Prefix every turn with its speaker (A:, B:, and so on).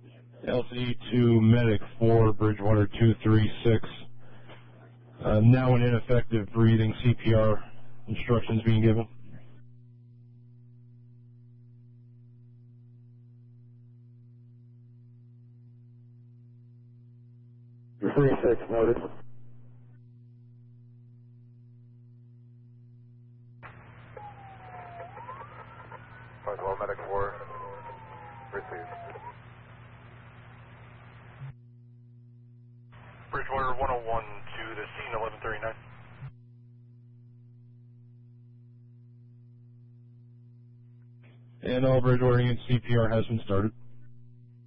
A: LCD to Medic 4, Bridgewater 236. Now an ineffective breathing, CPR instructions being given.
B: 36, noted.
C: Well, Medic 4, received. Bridgewater 101 to the scene, 1139.
A: And all Bridgewater units, CPR has been started.